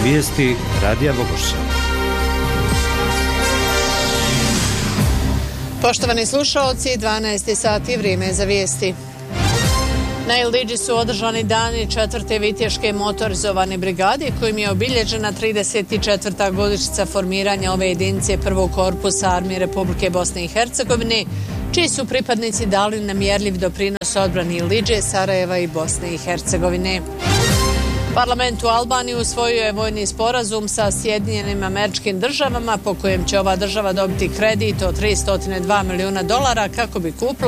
Vijesti Radija Bogoša. Poštovani slušaoci, 12 sati, vrijeme za vijesti. Na Iliđi su održani dani 4. viteške motorizovane brigade kojim je obilježena 34. godišnjica formiranja ove jedinice prvog korpusa Armije Republike Bosne i Hercegovine, čiji su pripadnici dali nemjerljiv doprinos odbrani Iliđe, Sarajeva i Bosne i Hercegovine. Parlament u Albaniji usvojio je vojni sporazum sa Sjedinjenim Američkim Državama po kojem će ova država dobiti kredit od $302 milijuna kako bi kupila